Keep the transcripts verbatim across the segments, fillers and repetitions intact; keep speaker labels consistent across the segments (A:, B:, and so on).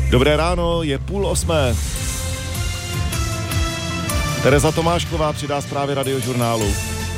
A: Dobré ráno, je půl osmé. Tereza Tomášková přidá zprávy Radiožurnálu.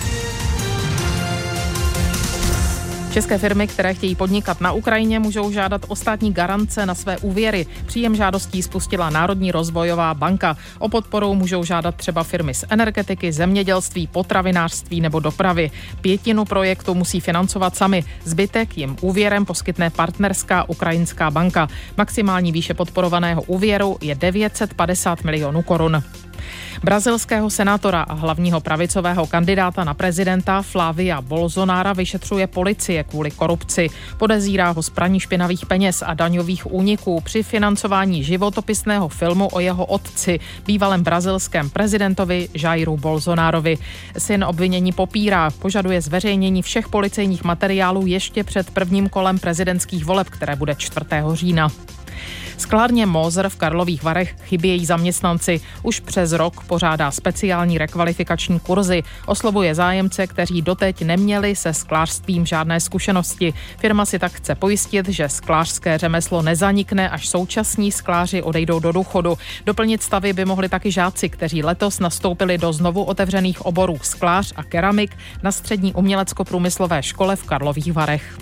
B: České firmy, které chtějí podnikat na Ukrajině, můžou žádat o státní garance na své úvěry. Příjem žádostí spustila Národní rozvojová banka. O podporu můžou žádat třeba firmy z energetiky, zemědělství, potravinářství nebo dopravy. Pětinu projektu musí financovat sami. Zbytek jim úvěrem poskytne partnerská ukrajinská banka. Maximální výše podporovaného úvěru je devět set padesát milionů korun. Brazilského senátora a hlavního pravicového kandidáta na prezidenta Flavia Bolsonara vyšetřuje policie kvůli korupci. Podezírá ho z praní špinavých peněz a daňových úniků při financování životopisného filmu o jeho otci, bývalém brazilském prezidentovi Jairu Bolsonarovi. Syn obvinění popírá, požaduje zveřejnění všech policejních materiálů ještě před prvním kolem prezidentských voleb, které bude čtvrtého října. Sklárně Moser v Karlových Varech chybějí zaměstnanci. Už přes rok pořádá speciální rekvalifikační kurzy. Oslovuje zájemce, kteří doteď neměli se sklářstvím žádné zkušenosti. Firma si tak chce pojistit, že sklářské řemeslo nezanikne, až současní skláři odejdou do důchodu. Doplnit stavy by mohli taky žáci, kteří letos nastoupili do znovu otevřených oborů sklář a keramik na střední umělecko-průmyslové škole v Karlových Varech.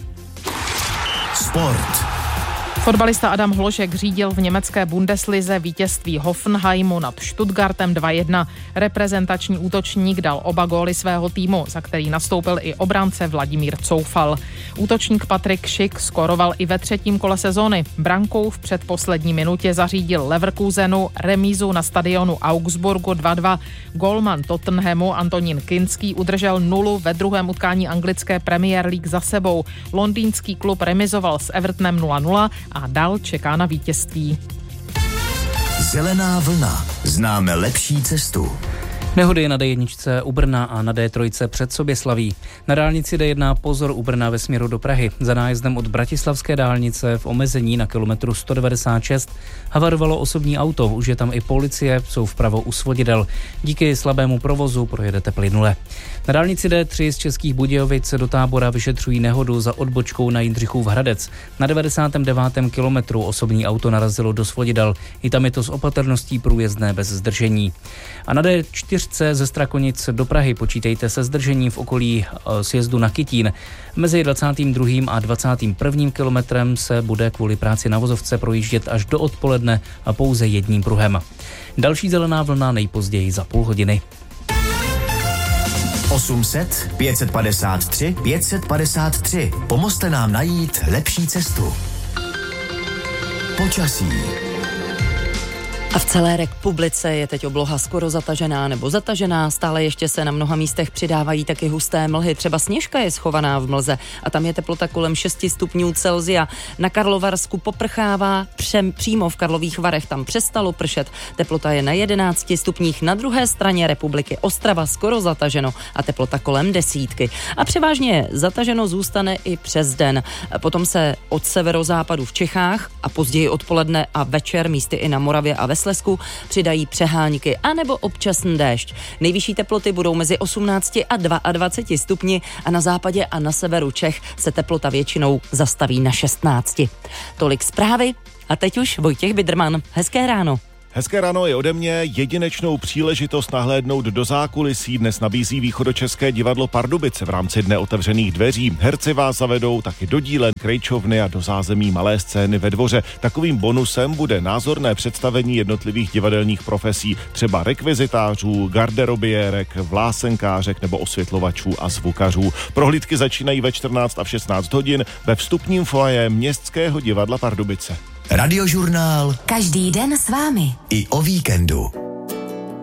C: Sport.
B: Fotbalista Adam Hložek řídil v německé Bundeslize vítězství Hoffenheimu nad Stuttgartem dva jedna. Reprezentační útočník dal oba góly svého týmu, za který nastoupil i obránce Vladimír Coufal. Útočník Patrik Schick skoroval i ve třetím kole sezóny. Brankou v předposlední minutě zařídil Leverkusenu remízu na stadionu Augsburgu dva dva. Gólman Tottenhamu Antonín Kinský udržel nulu ve druhém utkání anglické Premier League za sebou. Londýnský klub remizoval s Evertonem nula nula a dál čeká na vítězství.
C: Zelená vlna. Známe lepší cestu.
D: Nehody na dé jedna u Brna a na dé tři před Soběslaví. Na dálnici dé jedna pozor u Brna ve směru do Prahy. Za nájezdem od bratislavské dálnice v omezení na kilometru sto devadesát šest havarovalo osobní auto. Už je tam i policie, jsou vpravo u svodidel. Díky slabému provozu projedete plynule. Na dálnici dé tři z Českých Budějovic do Tábora vyšetřují nehodu za odbočkou na Jindřichův Hradec. Na devadesátém devátém kilometru osobní auto narazilo do svodidel. I tam je to s opatrností průjezdné bez zdržení. A na dé čtyři ze Strakonic do Prahy počítejte se zdržením v okolí sjezdu na Kytín. Mezi dvacátým druhým a dvacátým prvním kilometrem se bude kvůli práci na vozovce projíždět až do odpoledne a pouze jedním pruhem. Další zelená vlna nejpozději za půl hodiny.
C: osm set, pět set padesát tři, pět set padesát tři. Pomozte nám najít lepší cestu. Počasí.
E: A v celé republice je teď obloha skoro zatažená nebo zatažená, stále ještě se na mnoha místech přidávají taky husté mlhy, třeba Sněžka je schovaná v mlze a tam je teplota kolem šest stupňů Celsia. Na Karlovarsku poprchává, přem, přímo v Karlových Varech tam přestalo pršet, teplota je na jedenácti stupních, na druhé straně republiky Ostrava skoro zataženo a teplota kolem desítky. A převážně zataženo zůstane i přes den. Potom se od severozápadu v Čechách a později odpoledne a večer místy i na Moravě a ve Slezsku přidají přehánky anebo občasný déšť. Nejvyšší teploty budou mezi osmnácti a dvaceti dvěma stupni a na západě a na severu Čech se teplota většinou zastaví na šestnácti. Tolik zprávy a teď už Vojtěch Bidrman. Hezké ráno.
A: Hezké ráno je ode mě. Jedinečnou příležitost nahlédnout do zákulisí dnes nabízí východočeské divadlo Pardubice v rámci Dne otevřených dveří. Herci vás zavedou taky do dílen, krejčovny a do zázemí malé scény ve dvoře. Takovým bonusem bude názorné představení jednotlivých divadelních profesí, třeba rekvizitářů, garderobiérek, vlásenkářek nebo osvětlovačů a zvukařů. Prohlídky začínají ve čtrnáct a v šestnáct hodin ve vstupním foyer Městského divadla Pardubice.
C: Radiožurnál.
F: Každý den s vámi.
C: I o víkendu.